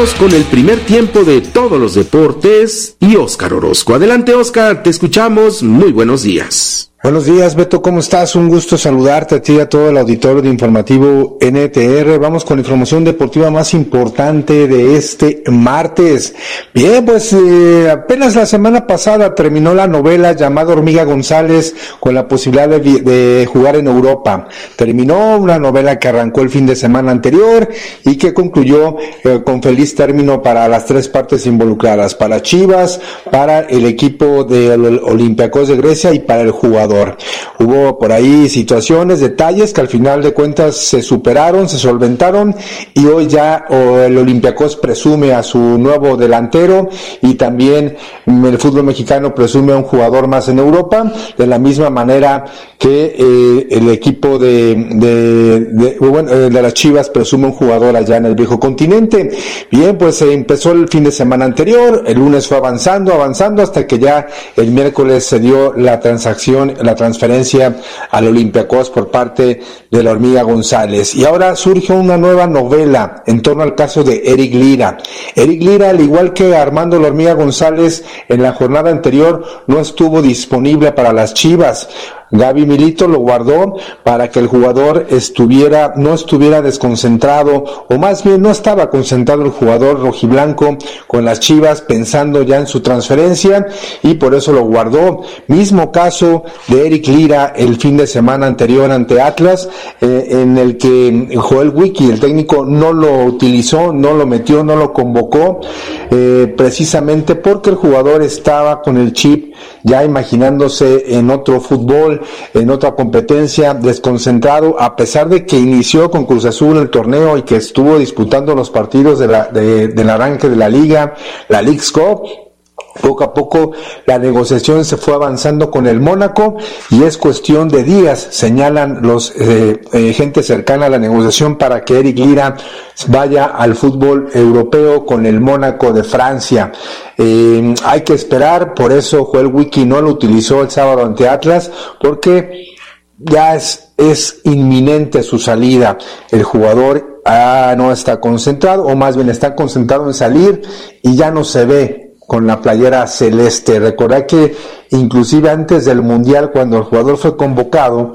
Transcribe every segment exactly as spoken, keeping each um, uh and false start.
Con el primer tiempo de todos los deportes y Óscar Orozco. Adelante, Óscar, te escuchamos. Muy buenos días. Buenos días, Beto, ¿cómo estás? Un gusto saludarte a ti y a todo el auditorio de Informativo N T R. Vamos con la información deportiva más importante de este martes. Bien, pues eh, apenas la semana pasada terminó la novela llamada Hormiga González con la posibilidad de, de jugar en Europa. Terminó una novela que arrancó el fin de semana anterior y que concluyó eh, con feliz término para las tres partes involucradas, para Chivas, para el equipo del Olympiacos de Grecia y para el jugador. Hubo por ahí situaciones, detalles que al final de cuentas se superaron, se solventaron y hoy ya oh, el Olympiacos presume a su nuevo delantero y también el fútbol mexicano presume a un jugador más en Europa, de la misma manera que eh, el equipo de, de, de, bueno, de las Chivas presume un jugador allá en el viejo continente. Bien, pues se eh, empezó el fin de semana anterior, el lunes fue avanzando, avanzando hasta que ya el miércoles se dio la transacción, la transferencia al Olympiacos por parte de la Hormiga González. Y ahora surge una nueva novela en torno al caso de Eric Lira. Eric Lira, al igual que Armando la Hormiga González, en la jornada anterior no estuvo disponible para las Chivas. Gaby Milito lo guardó para que el jugador estuviera, no estuviera desconcentrado, o más bien no estaba concentrado el jugador rojiblanco con las Chivas pensando ya en su transferencia y por eso lo guardó. Mismo caso de Eric Lira el fin de semana anterior ante Atlas, eh, en el que Joel Wiki, el técnico, no lo utilizó, no lo metió, no lo convocó, eh, precisamente porque el jugador estaba con el chip ya imaginándose en otro fútbol, en otra competencia, desconcentrado, a pesar de que inició con Cruz Azul el torneo y que estuvo disputando los partidos de la, de, del arranque de la liga, la Leagues Cup. Poco a poco la negociación se fue avanzando con el Mónaco y es cuestión de días, señalan los eh, eh, gente cercana a la negociación, para que Eric Lira vaya al fútbol europeo con el Mónaco de Francia. Eh, hay que esperar, por eso Joel Wiki no lo utilizó el sábado ante Atlas, porque ya es, es inminente su salida. El jugador ah, no está concentrado, o más bien está concentrado en salir y ya no se ve con la playera celeste. Recordad que inclusive antes del Mundial, cuando el jugador fue convocado,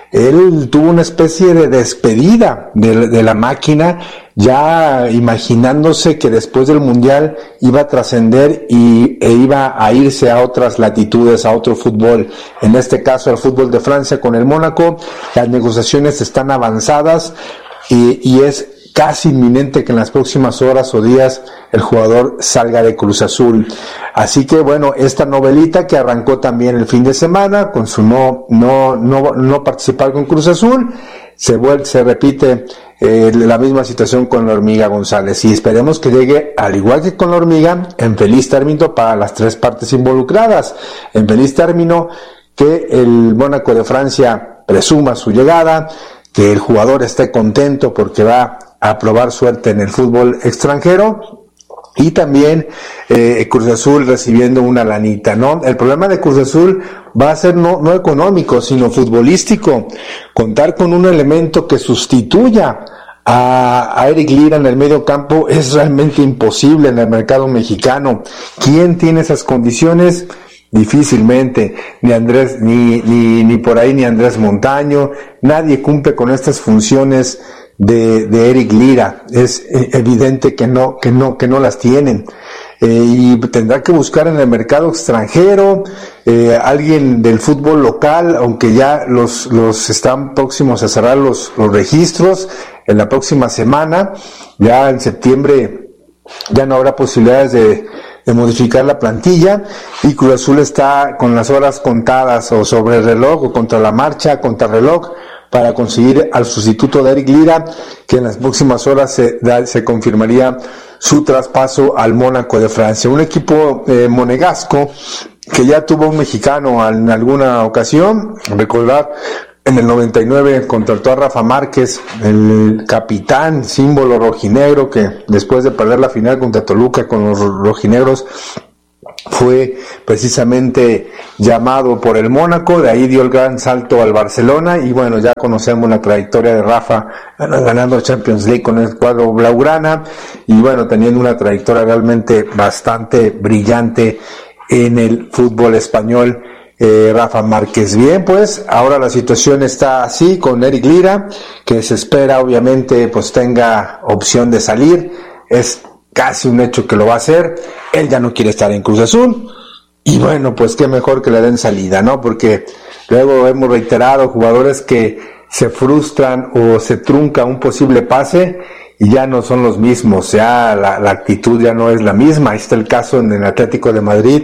él tuvo una especie de despedida de, de la máquina, ya imaginándose que después del Mundial iba a trascender y e iba a irse a otras latitudes, a otro fútbol, en este caso al fútbol de Francia con el Mónaco. Las negociaciones están avanzadas y, y es casi inminente que en las próximas horas o días el jugador salga de Cruz Azul. Así que bueno, esta novelita que arrancó también el fin de semana con su no no no no participar con Cruz Azul, se vuelve, se repite eh, la misma situación con la Hormiga González, y esperemos que llegue, al igual que con la Hormiga, en feliz término para las tres partes involucradas, en feliz término que el Mónaco de Francia presuma su llegada, que el jugador esté contento porque va a probar suerte en el fútbol extranjero, y también eh, Cruz Azul recibiendo una lanita, ¿no? El problema de Cruz Azul va a ser no, no económico, sino futbolístico. Contar con un elemento que sustituya a, a Eric Lira en el medio campo es realmente imposible en el mercado mexicano. ¿Quién tiene esas condiciones? Difícilmente, ni Andrés, ni, ni, ni por ahí ni Andrés Montaño, nadie cumple con estas funciones de, de Eric Lira. Es evidente que no, que no, que no las tienen. Eh, y tendrá que buscar en el mercado extranjero, eh, alguien del fútbol local, aunque ya los, los están próximos a cerrar los, los registros en la próxima semana. Ya en septiembre ya no habrá posibilidades de, de modificar la plantilla, y Cruz Azul está con las horas contadas, o sobre el reloj, o contra la marcha, contra reloj, para conseguir al sustituto de Eric Lira, que en las próximas horas se, da, se confirmaría su traspaso al Mónaco de Francia. Un equipo eh, monegasco que ya tuvo un mexicano en alguna ocasión. Recordar, en el noventa y nueve contrató a Rafa Márquez, el capitán, símbolo rojinegro, que después de perder la final contra Toluca con los rojinegros, fue precisamente llamado por el Mónaco, de ahí dio el gran salto al Barcelona, y bueno, ya conocemos la trayectoria de Rafa ganando Champions League con el cuadro blaugrana, y bueno, teniendo una trayectoria realmente bastante brillante en el fútbol español. Eh, Rafa Márquez. Bien, pues ahora la situación está así con Eric Lira, que se espera obviamente pues tenga opción de salir, es casi un hecho que lo va a hacer. Él ya no quiere estar en Cruz Azul, y bueno, pues qué mejor que le den salida, ¿no? Porque luego hemos reiterado jugadores que se frustran o se trunca un posible pase y ya no son los mismos, ya la, la actitud ya no es la misma. Ahí está el caso en el Atlético de Madrid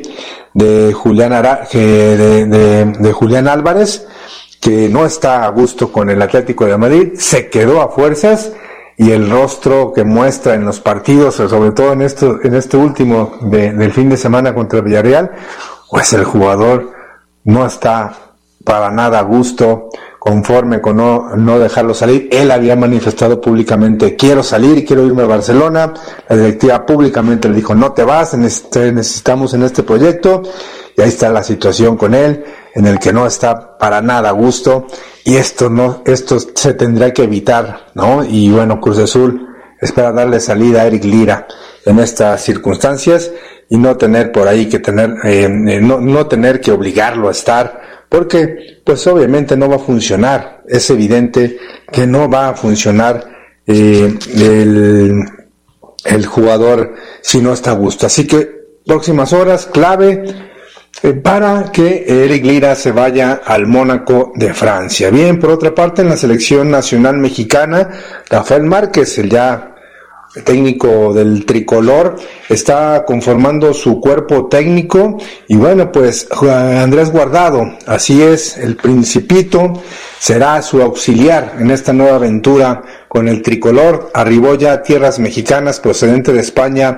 de Julián Ara, de, de, de Julián Álvarez, que no está a gusto con el Atlético de Madrid, se quedó a fuerzas, y el rostro que muestra en los partidos, sobre todo en esto, en este último de, del fin de semana contra el Villarreal, pues el jugador no está para nada a gusto, conforme con no, no dejarlo salir. Él había manifestado públicamente: quiero salir y quiero irme a Barcelona. La directiva públicamente le dijo: no te vas, te necesitamos en este proyecto. Y ahí está la situación con él, en el que no está para nada a gusto, y esto no, esto se tendrá que evitar, ¿no? Y bueno, Cruz Azul espera darle salida a Eric Lira en estas circunstancias, y no tener por ahí que tener, eh, no, no tener que obligarlo a estar, porque pues obviamente no va a funcionar. Es evidente que no va a funcionar eh, el, el jugador si no está a gusto. Así que próximas horas clave eh, para que Eric Lira se vaya al Mónaco de Francia. Bien, por otra parte, en la selección nacional mexicana, Rafael Márquez, el ya técnico del tricolor, está conformando su cuerpo técnico, y bueno, pues Andrés Guardado, así es, el Principito, será su auxiliar en esta nueva aventura con el tricolor. Arribó ya a tierras mexicanas, procedente de España,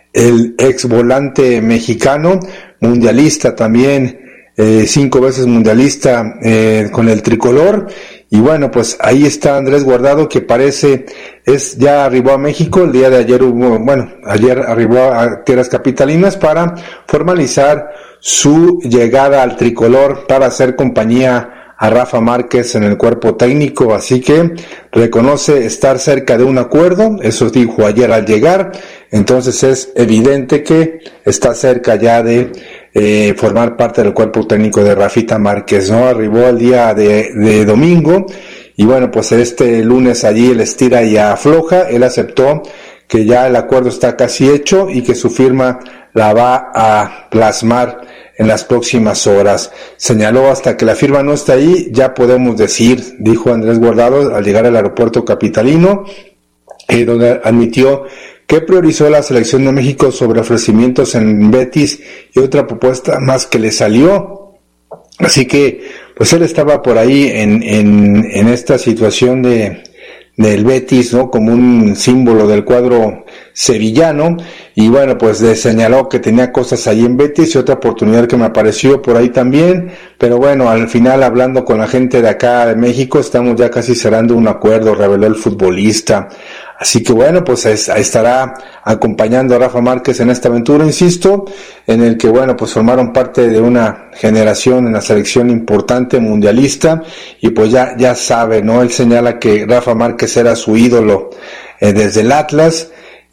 el ex volante mexicano, mundialista también, eh, cinco veces mundialista eh, con el tricolor. Y bueno, pues ahí está Andrés Guardado, que parece es ya arribó a México. El día de ayer hubo, bueno, ayer arribó a tierras capitalinas para formalizar su llegada al tricolor, para hacer compañía a Rafa Márquez en el cuerpo técnico. Así que reconoce estar cerca de un acuerdo, eso dijo ayer al llegar. Entonces es evidente que está cerca ya de eh, formar parte del cuerpo técnico de Rafita Márquez, ¿no? Arribó el día de, de domingo, y bueno, pues este lunes allí él estira y afloja. Él aceptó que ya el acuerdo está casi hecho y que su firma la va a plasmar en las próximas horas. Señaló: hasta que la firma no está ahí, ya podemos decir, dijo Andrés Guardado al llegar al aeropuerto capitalino, eh, donde admitió que priorizó la selección de México sobre ofrecimientos en Betis y otra propuesta más que le salió. Así que pues él estaba por ahí en, en, en esta situación de del Betis, ¿no? Como un símbolo del cuadro sevillano, y bueno, pues le señaló que tenía cosas ahí en Betis y otra oportunidad que me apareció por ahí también, pero bueno, al final, hablando con la gente de acá de México, estamos ya casi cerrando un acuerdo, reveló el futbolista. Así que bueno, pues estará acompañando a Rafa Márquez en esta aventura, insisto, en el que bueno, pues formaron parte de una generación en la selección importante mundialista, y pues ya, ya sabe, ¿no? Él señala que Rafa Márquez era su ídolo eh, desde el Atlas,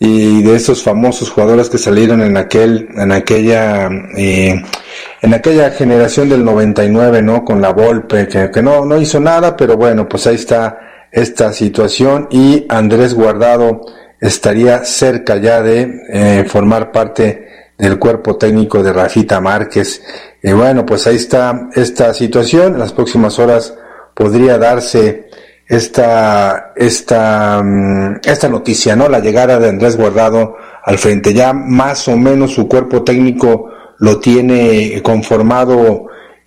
y de esos famosos jugadores que salieron en aquel, en aquella, eh, en aquella generación del noventa y nueve, ¿no? Con la Volpe, que, que no, no hizo nada, pero bueno, pues ahí está esta situación, y Andrés Guardado estaría cerca ya de eh, formar parte del cuerpo técnico de Rafita Márquez. Y bueno, pues ahí está esta situación. En las próximas horas podría darse esta esta esta noticia, ¿no? La llegada de Andrés Guardado al frente. Ya más o menos su cuerpo técnico lo tiene conformado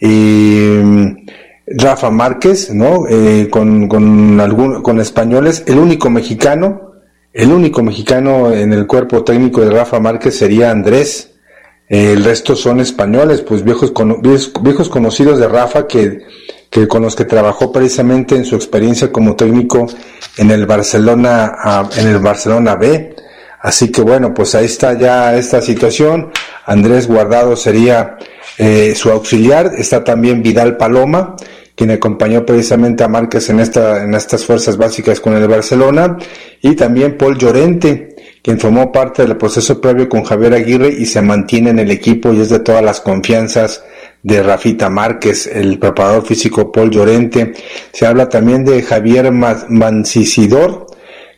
eh, Rafa Márquez, ¿no? Eh, con, con algún, con españoles. El único mexicano, el único mexicano en el cuerpo técnico de Rafa Márquez sería Andrés. Eh, el resto son españoles, pues viejos, viejos, viejos conocidos de Rafa, que, que con los que trabajó precisamente en su experiencia como técnico en el Barcelona, en el Barcelona B. Así que bueno, pues ahí está ya esta situación. Andrés Guardado sería eh, su auxiliar. Está también Vidal Paloma, quien acompañó precisamente a Márquez en esta en estas fuerzas básicas con el Barcelona, y también Paul Llorente, quien formó parte del proceso previo con Javier Aguirre y se mantiene en el equipo y es de todas las confianzas de Rafita Márquez, el preparador físico Paul Llorente. Se habla también de Javier Mancisidor,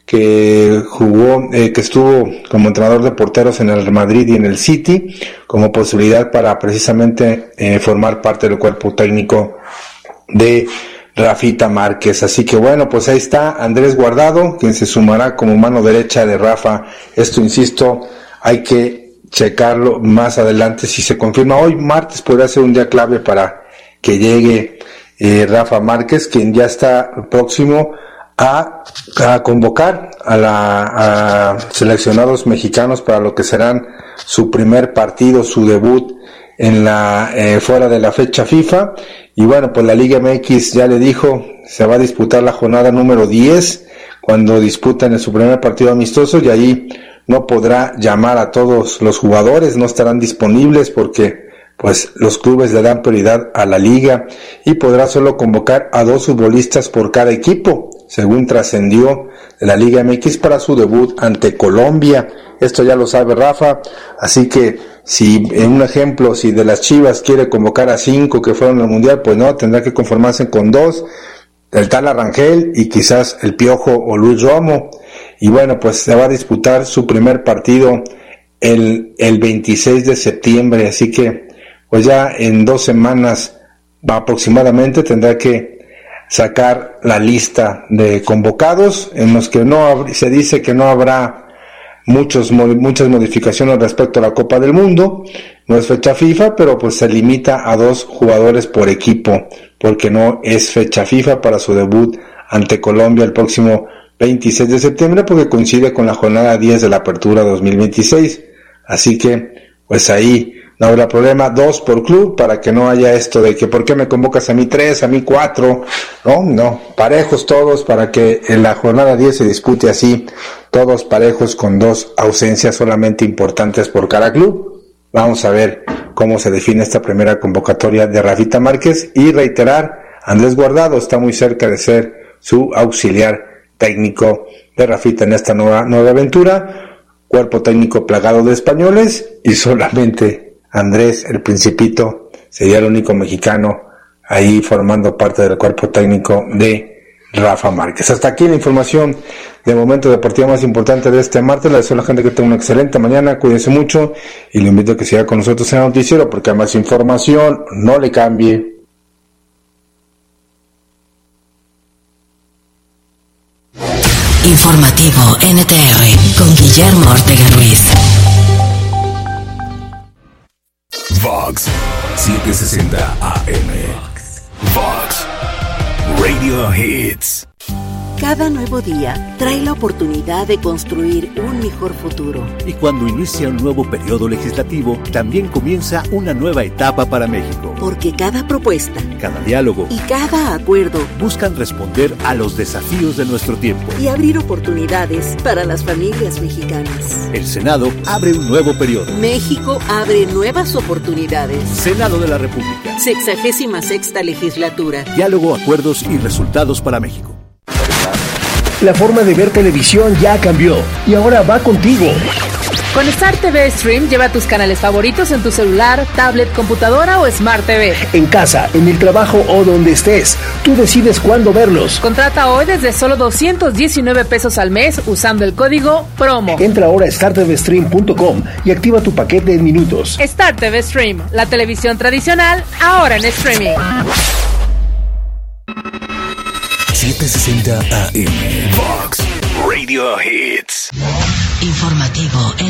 que jugó, eh, que estuvo como entrenador de porteros en el Real Madrid y en el City, como posibilidad para precisamente eh, formar parte del cuerpo técnico de Rafita Márquez. Así que bueno, pues ahí está Andrés Guardado, quien se sumará como mano derecha de Rafa. Esto, insisto, hay que checarlo más adelante. Si se confirma hoy, martes, podría ser un día clave para que llegue eh, Rafa Márquez, quien ya está próximo a, a convocar a, la, a seleccionados mexicanos para lo que serán su primer partido, su debut en la eh, fuera de la fecha FIFA. Y bueno, pues la Liga M X ya le dijo, se va a disputar la jornada número diez, cuando disputan en su primer partido amistoso, y ahí no podrá llamar a todos los jugadores, no estarán disponibles porque pues los clubes le dan prioridad a la liga, y podrá solo convocar a dos futbolistas por cada equipo, según trascendió de la Liga M X para su debut ante Colombia. Esto ya lo sabe Rafa, así que si en un ejemplo, si de las Chivas quiere convocar a cinco que fueron al Mundial, pues no, tendrá que conformarse con dos, el tal Arrangel y quizás el Piojo o Luis Romo. Y bueno, pues se va a disputar su primer partido el, el veintiséis de septiembre, así que pues ya en dos semanas aproximadamente tendrá que sacar la lista de convocados, en los que no se dice que no habrá muchos muchas modificaciones respecto a la Copa del Mundo. No es fecha FIFA, pero pues se limita a dos jugadores por equipo, porque no es fecha FIFA para su debut ante Colombia el próximo veintiséis de septiembre, porque coincide con la jornada diez de la Apertura dos mil veintiséis. Así que pues ahí no habrá problema, dos por club, para que no haya esto de que ¿por qué me convocas a mí tres, a mí cuatro? No, no, parejos todos, para que en la jornada diez se dispute así, todos parejos con dos ausencias solamente importantes por cada club. Vamos a ver cómo se define esta primera convocatoria de Rafita Márquez, y reiterar, Andrés Guardado está muy cerca de ser su auxiliar técnico de Rafita en esta nueva, nueva aventura, cuerpo técnico plagado de españoles, y solamente Andrés, el Principito, sería el único mexicano ahí formando parte del cuerpo técnico de Rafa Márquez. Hasta aquí la información de momento deportivo más importante de este martes. Le deseo a la gente que tenga una excelente mañana, cuídense mucho, y le invito a que siga con nosotros en el noticiero, porque hay más información, no le cambie. Informativo N T R con Guillermo Ortega Ruiz. Vox setecientos sesenta A M. Vox Radio Hits. Cada nuevo día trae la oportunidad de construir un mejor futuro. Y cuando inicia un nuevo periodo legislativo, también comienza una nueva etapa para México. Porque cada propuesta, cada diálogo y cada acuerdo buscan responder a los desafíos de nuestro tiempo y abrir oportunidades para las familias mexicanas. El Senado abre un nuevo periodo. México abre nuevas oportunidades. Senado de la República. Sexagésima sexta legislatura. Diálogo, acuerdos y resultados para México. La forma de ver televisión ya cambió y ahora va contigo. Con Star T V Stream lleva tus canales favoritos en tu celular, tablet, computadora o Smart T V. En casa, en el trabajo o donde estés, tú decides cuándo verlos. Contrata hoy desde solo doscientos diecinueve pesos al mes usando el código PROMO. Entra ahora a star t v stream punto com y activa tu paquete en minutos. Star T V Stream, la televisión tradicional, ahora en streaming. setecientos sesenta A M. Vox Radio Hits. Informativo